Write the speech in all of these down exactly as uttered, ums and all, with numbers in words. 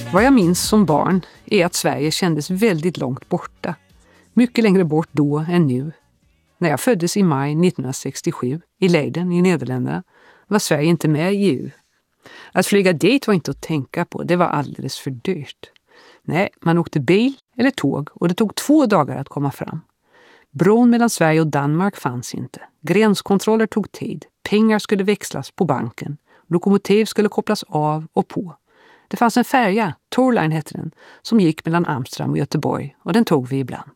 Vad jag minns som barn är att Sverige kändes väldigt långt borta. Mycket längre bort då än nu. När jag föddes i maj nittonhundrasextiosju i Leiden i Nederländerna var Sverige inte med i E U. Att flyga dit var inte att tänka på, det var alldeles för dyrt. Nej, man åkte bil eller tåg och det tog två dagar att komma fram. Bron mellan Sverige och Danmark fanns inte. Gränskontroller tog tid. Pengar skulle växlas på banken. Lokomotiv skulle kopplas av och på. Det fanns en färja, Torline hette den, som gick mellan Amsterdam och Göteborg och den tog vi ibland.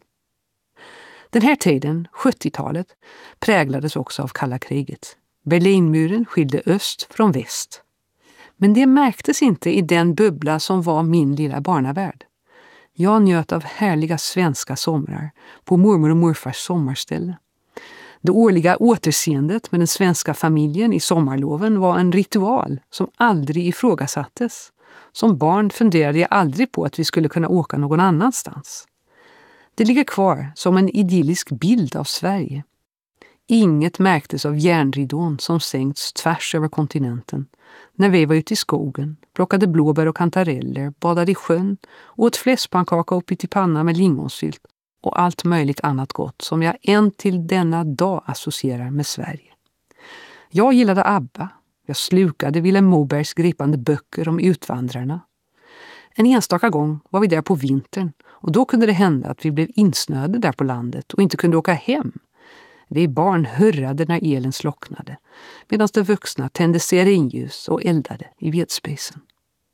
Den här tiden, sjuttiotalet, präglades också av kalla kriget. Berlinmuren skilde öst från väst. Men det märktes inte i den bubbla som var min lilla barnavärld. Jag njöt av härliga svenska somrar på mormor och morfars sommarställe. Det årliga återseendet med den svenska familjen i sommarloven var en ritual som aldrig ifrågasattes. Som barn funderade jag aldrig på att vi skulle kunna åka någon annanstans. Det ligger kvar som en idyllisk bild av Sverige. Inget märktes av järnridån som sänkts tvärs över kontinenten. När vi var ute i skogen, plockade blåbär och kantareller, badade i sjön, åt fläskpannkaka och pyttipanna med lingonsylt och allt möjligt annat gott som jag än till denna dag associerar med Sverige. Jag gillade ABBA. Jag slukade Vilhelm Mobergs gripande böcker om utvandrarna. En enstaka gång var vi där på vintern och då kunde det hända att vi blev insnöade där på landet och inte kunde åka hem. Vi barn hurrade när elen slocknade, medan de vuxna tände stearinljus och eldade i vedspisen.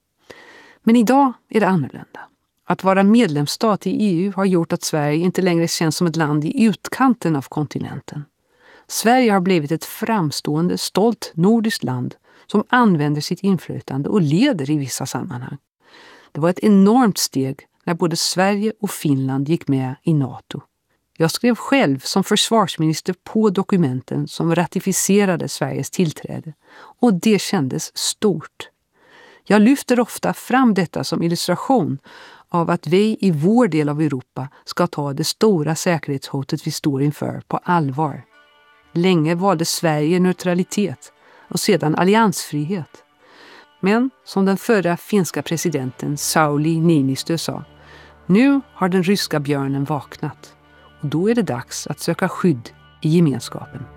Men idag är det annorlunda. Att vara medlemsstat i E U har gjort att Sverige inte längre känns som ett land i utkanten av kontinenten. Sverige har blivit ett framstående, stolt nordiskt land som använder sitt inflytande och leder i vissa sammanhang. Det var ett enormt steg när både Sverige och Finland gick med i NATO. Jag skrev själv som försvarsminister på dokumenten som ratificerade Sveriges tillträde och det kändes stort. Jag lyfter ofta fram detta som illustration av att vi i vår del av Europa ska ta det stora säkerhetshotet vi står inför på allvar. Länge valde Sverige neutralitet och sedan alliansfrihet. Men som den förra finska presidenten Sauli Niinistö sa, nu har den ryska björnen vaknat och då är det dags att söka skydd i gemenskapen.